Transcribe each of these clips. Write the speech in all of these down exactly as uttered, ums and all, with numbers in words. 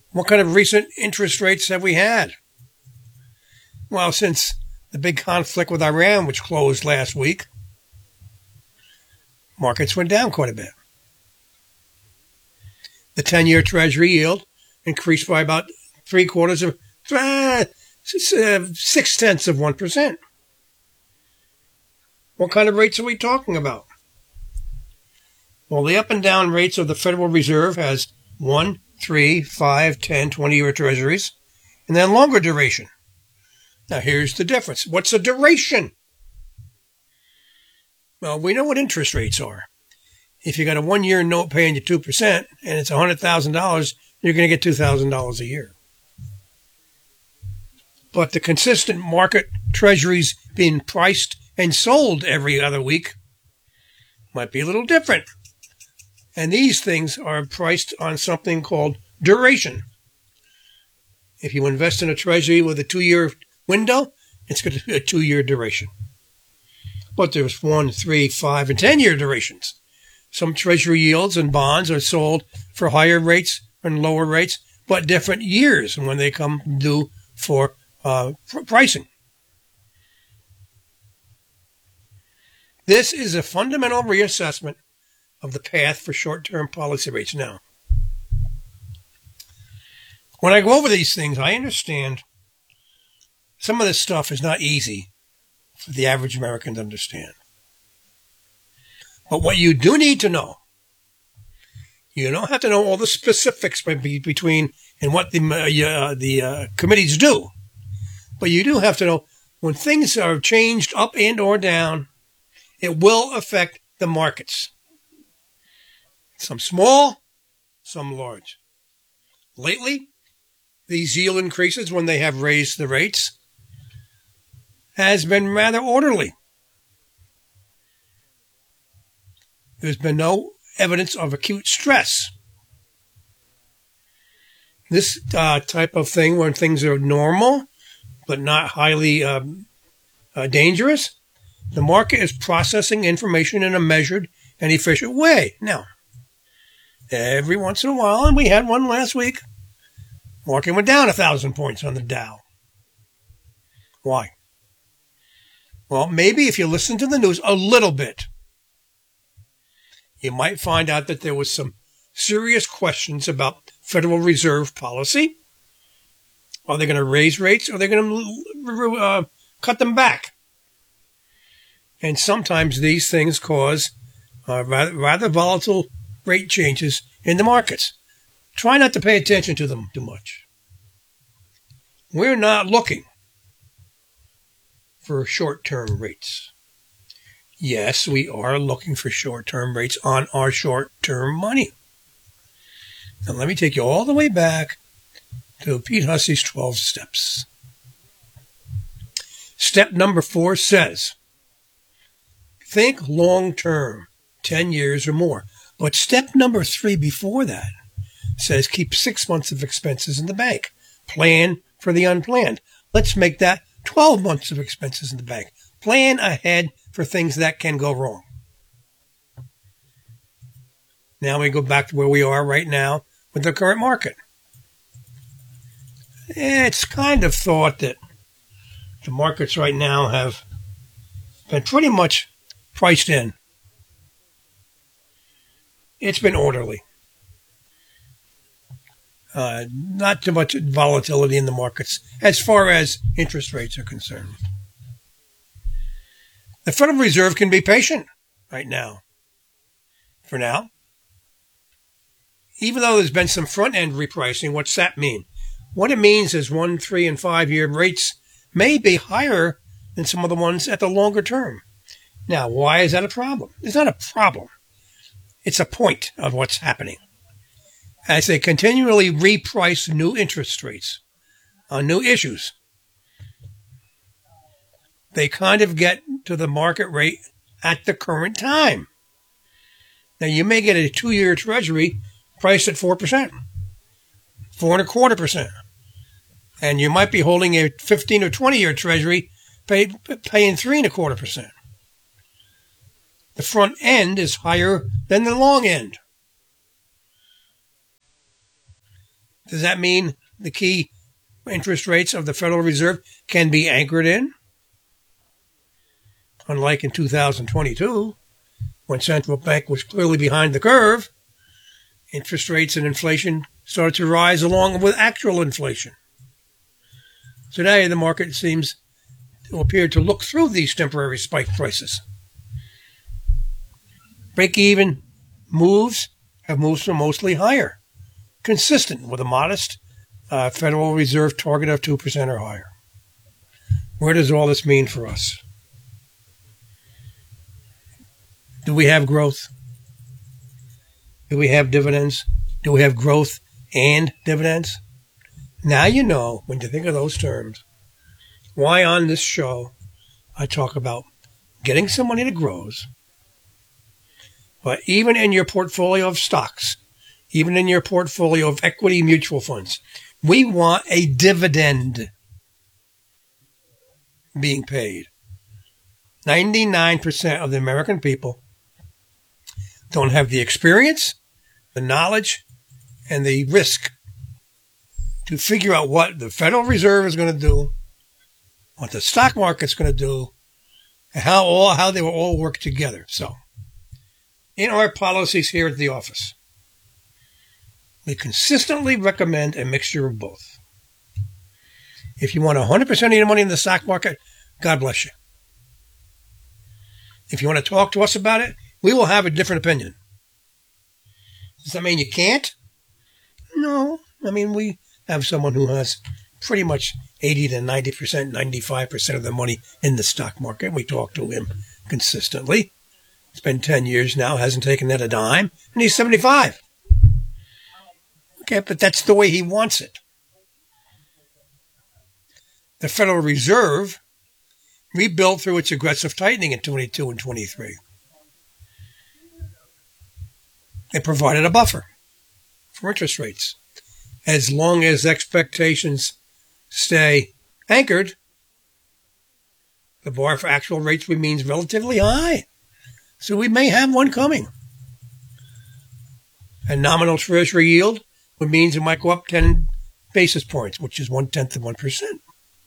What kind of recent interest rates have we had? Well, since the big conflict with Iran, which closed last week, markets went down quite a bit. The ten-year Treasury yield increased by about three quarters of, uh, six tenths of one percent. What kind of rates are we talking about? Well, the up and down rates of the Federal Reserve has one, three, five, ten, twenty-year Treasuries, and then longer duration. Now, here's the difference. What's a duration? Well, we know what interest rates are. If you got a one-year note paying you two percent and it's one hundred thousand dollars, you're going to get two thousand dollars a year. But the consistent market treasuries being priced and sold every other week might be a little different. And these things are priced on something called duration. If you invest in a treasury with a two-year window, it's going to be a two-year duration. But there's one, three, five, and ten-year durations. Some treasury yields and bonds are sold for higher rates and lower rates, but different years when they come due for uh, pr- pricing. This is a fundamental reassessment of the path for short-term policy rates now. When I go over these things, I understand some of this stuff is not easy for the average American to understand. But what you do need to know, you don't have to know all the specifics between and what the uh, the uh, committees do, but you do have to know when things are changed up and or down, it will affect the markets. Some small, some large. Lately, these yield increases when they have raised the rates has been rather orderly. There's been no evidence of acute stress. This uh, type of thing, when things are normal but not highly um, uh, dangerous, the market is processing information in a measured and efficient way. Now, every once in a while, and we had one last week, market went down a thousand points on the Dow. Why? Well, maybe if you listen to the news a little bit, you might find out that there was some serious questions about Federal Reserve policy. Are they going to raise rates or are they going to uh, cut them back? And sometimes these things cause uh, rather, rather volatile rate changes in the markets. Try not to pay attention to them too much. We're not looking for short-term rates. Yes, we are looking for short-term rates on our short-term money. Now, let me take you all the way back to Pete Hussey's twelve steps. Step number four says, think long-term, ten years or more. But step number three before that says keep six months of expenses in the bank. Plan for the unplanned. Let's make that twelve months of expenses in the bank. Plan ahead for things that can go wrong. Now we go back to where we are right now with the current market. It's kind of thought that the markets right now have been pretty much priced in. It's been orderly. Uh, not too much volatility in the markets as far as interest rates are concerned. The Federal Reserve can be patient right now. For now. Even though there's been some front-end repricing, what's that mean? What it means is one, three, and five-year rates may be higher than some of the ones at the longer term. Now, why is that a problem? It's not a problem. It's a point of what's happening. As they continually reprice new interest rates on new issues, they kind of get to the market rate at the current time. Now, you may get a two-year treasury priced at four percent, four and a quarter percent. And you might be holding a fifteen or twenty-year treasury pay, paying three and a quarter percent. The front end is higher than the long end. Does that mean the key interest rates of the Federal Reserve can be anchored in? Unlike in two thousand twenty-two, when central bank was clearly behind the curve, interest rates and inflation started to rise along with actual inflation. Today, the market seems to appear to look through these temporary spike prices. Break-even moves have moved mostly higher, consistent with a modest uh, Federal Reserve target of two percent or higher. Where does all this mean for us? Do we have growth? Do we have dividends? Do we have growth and dividends? Now you know, when you think of those terms, why on this show I talk about getting some money that grows. But even in your portfolio of stocks, even in your portfolio of equity mutual funds, we want a dividend being paid. ninety-nine percent of the American people don't have the experience, the knowledge, and the risk to figure out what the Federal Reserve is going to do, what the stock market's going to do, and how all how they will all work together. So, in our policies here at the office, we consistently recommend a mixture of both. If you want one hundred percent of your money in the stock market, God bless you. If you want to talk to us about it, we will have a different opinion. Does that mean you can't? No. I mean, we have someone who has pretty much eighty to ninety percent, ninety-five percent of the money in the stock market. We talk to him consistently. It's been ten years now, hasn't taken that a dime, and he's seventy-five. Okay, but that's the way he wants it. The Federal Reserve rebuilt through its aggressive tightening in twenty-two and twenty-three. It provided a buffer for interest rates. As long as expectations stay anchored, the bar for actual rates remains relatively high. So we may have one coming. A nominal Treasury yield would mean it might go up ten basis points, which is one-tenth of one percent.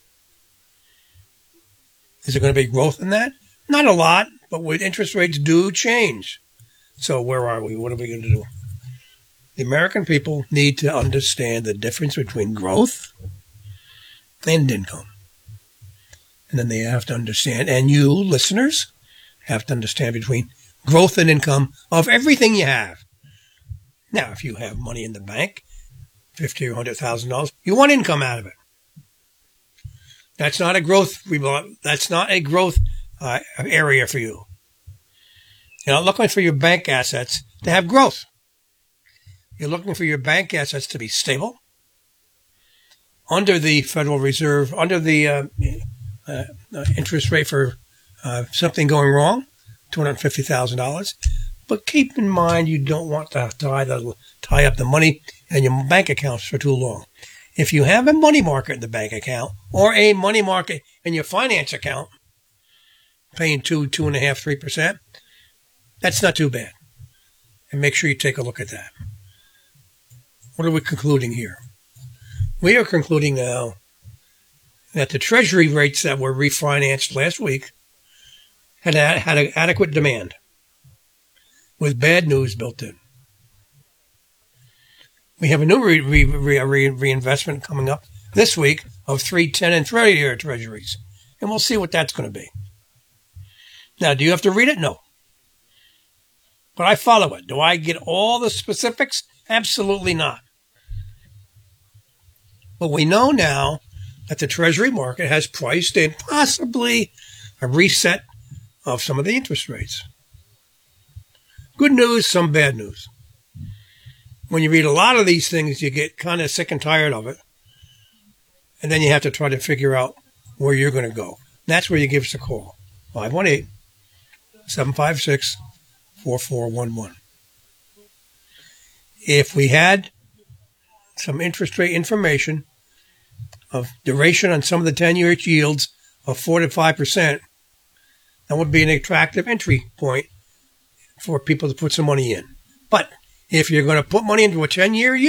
Is there going to be growth in that? Not a lot, but with interest rates do change. So where are we? What are we going to do? The American people need to understand the difference between growth and income. And then they have to understand, and you listeners have to understand between growth and income of everything you have. Now, if you have money in the bank, fifty thousand dollars or one hundred thousand dollars, you want income out of it. That's not a growth. That's not a growth uh, area for you. You're not looking for your bank assets to have growth. You're looking for your bank assets to be stable under the Federal Reserve, under the uh, uh, interest rate for uh, something going wrong, two hundred fifty thousand dollars. But keep in mind, you don't want to tie, the, tie up the money in your bank accounts for too long. If you have a money market in the bank account or a money market in your finance account, paying two, two and a half, three percent, that's not too bad. And make sure you take a look at that. What are we concluding here? We are concluding now that the Treasury rates that were refinanced last week had had an adequate demand with bad news built in. We have a new re- re- re- reinvestment coming up this week of three, ten, and thirty-year Treasuries. And we'll see what that's going to be. Now, do you have to read it? No. But I follow it. Do I get all the specifics? Absolutely not. But we know now that the Treasury market has priced in possibly a reset of some of the interest rates. Good news, some bad news. When you read a lot of these things, you get kind of sick and tired of it. And then you have to try to figure out where you're going to go. That's where you give us a call. five one eight, seven five six, four four one one. If we had some interest rate information of duration on some of the ten-year yields of four to five percent, that would be an attractive entry point for people to put some money in. But if you're going to put money into a ten-year yield,